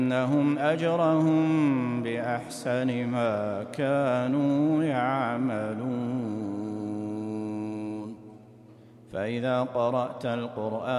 إنهم أجرهم بأحسن ما كانوا يعملون. فإذا قرأت القرآن